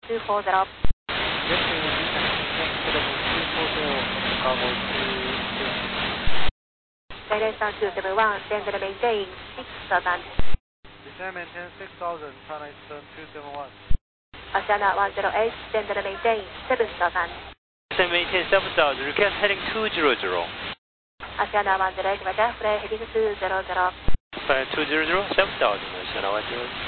240. Direction 271, send and maintain 6,000. Descend maintain 6,000, China Eastern 271. Oceana 108, send and maintain 7,000. Descend maintain 7,000, request heading 200. Oceana 108, Roger, flare heading 200. Flight 200, 7,000, Oceana 108.